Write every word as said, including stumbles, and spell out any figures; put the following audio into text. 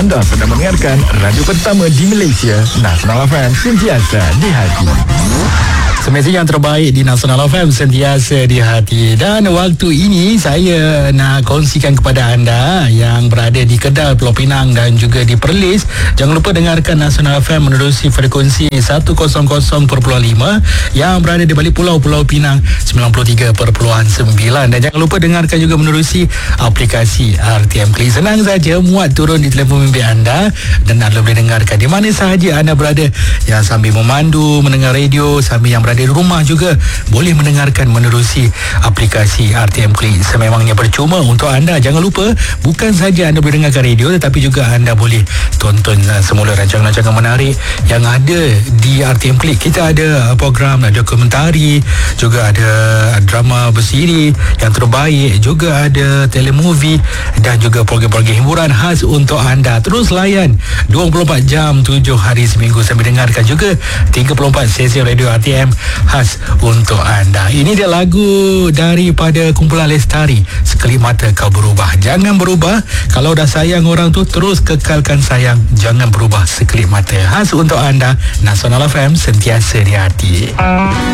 Anda sedang mendengarkan radio pertama di Malaysia, Nasional F M, sentiasa di hati. Semestinya yang terbaik di Nasional F M, sentiasa di hati. Dan waktu ini saya nak kongsikan kepada anda yang berada di Kedah, Pulau Pinang dan juga di Perlis, jangan lupa dengarkan Nasional F M menerusi frekuensi seratus perpuluhan lima, yang berada di balik pulau Pulau Pinang sembilan puluh tiga perpuluhan sembilan. Dan jangan lupa dengarkan juga menerusi aplikasi R T M Klik. Senang saja, muat turun di telefon bimbit anda dan anda boleh dengarkan di mana sahaja anda berada. Yang sambil memandu, mendengar radio, sambil yang berada di rumah juga boleh mendengarkan menerusi aplikasi R T M Klik. Sememangnya percuma untuk anda. Jangan lupa, bukan saja anda boleh dengarkan radio, tetapi juga anda boleh tonton uh, semula rancangan-rancangan menarik yang ada di R T M Klik. Kita ada program dokumentari, juga ada drama bersiri yang terbaik, juga ada telemovie dan juga program-program hiburan khas untuk anda. Terus layan dua puluh empat jam tujuh hari seminggu sambil dengarkan juga tiga puluh empat sesi radio R T M khas untuk anda. Ini dia lagu daripada kumpulan Lestari, Sekelip Mata Kau Berubah. Jangan berubah. Kalau dah sayang orang tu, terus kekalkan sayang. Jangan berubah sekelip mata. Khas untuk anda, Nasional F M, sentiasa di hati.